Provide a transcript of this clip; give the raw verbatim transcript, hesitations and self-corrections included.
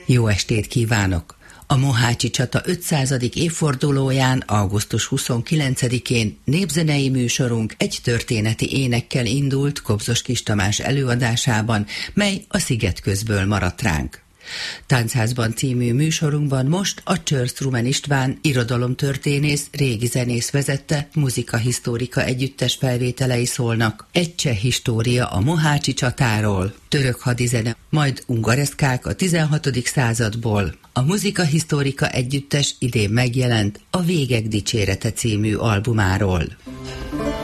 Jó estét kívánok! A Mohácsi csata ötszázadik évfordulóján, augusztus huszonkilencedikén népzenei műsorunk egy történeti énekkel indult Kobzos Kis Tamás előadásában, mely a Szigetközből maradt ránk. Táncházban című műsorunkban most a Csörsztrumen István irodalomtörténész, régi zenész vezette muzikahisztórika együttes felvételei szólnak. Egy cseh história a Mohácsi csatáról, török hadizene, majd ungareszkák a tizenhatodik századból. A muzikahisztórika együttes idén megjelent a Végek dicsérete című albumáról.